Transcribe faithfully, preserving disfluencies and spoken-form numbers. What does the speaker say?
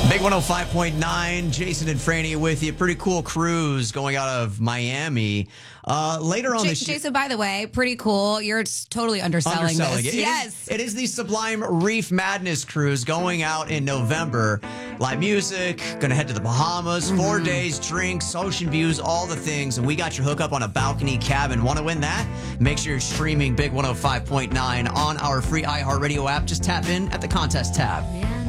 Big one oh five point nine, Jason and Franny with you. Pretty cool cruise going out of Miami. Uh, later on J- this year. Jason, by the way, pretty cool. You're totally underselling, Underselling this. it. It yes. is- it is the Sublime Reef Madness cruise going out in November. Live music, gonna head to the Bahamas, four Mm-hmm. days, drinks, ocean views, all the things. And we got your hookup on a balcony cabin. Want to win that? Make sure you're streaming Big one oh five point nine on our free iHeartRadio app. Just tap in at the contest tab. Yeah.